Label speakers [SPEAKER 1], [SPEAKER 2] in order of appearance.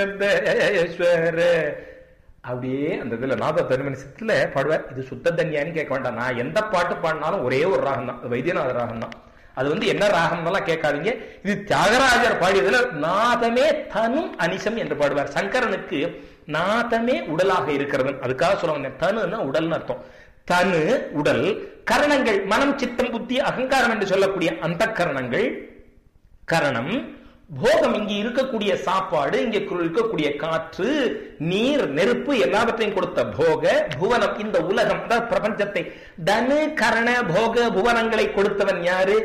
[SPEAKER 1] சுத்ததேஸ்வர. அப்படியே அந்த இதுல நாத தனிமனிசத்துல பாடுவார். இது சுத்த தன்யான்னு கேட்க வேண்டாம். நான் எந்த பாட்டு பாடினாலும் ஒரே ஒரு ராகம் தான், வைத்தியநாத ராகம் தான். அது என்ன ராகம்லாம் கேட்காதீங்க. இது தியாகராஜர் பாடியதுல நாதமே தனும் அனிசம் என்று பாடுவார். சங்கரனுக்கு நாதமே உடலாக இருக்கிறது. அதுக்காக சொல்ல தனுன்னா உடல்னு அர்த்தம். தனு உடல், கரணங்கள் மனம் சித்தம் புத்தி அகங்காரம் என்று சொல்லக்கூடிய அந்த கரணங்கள், கரணம், போகம் இங்க இருக்கக்கூடிய சாப்பாடு, இங்க இருக்கக்கூடிய காற்று, நீர், நெருப்பு எல்லாவற்றையும் கொடுத்த போக, புவனம் இந்த உலகம் பிரபஞ்சத்தை, தனு கரண போக புவனங்களை கொடுத்தவன் யாரு?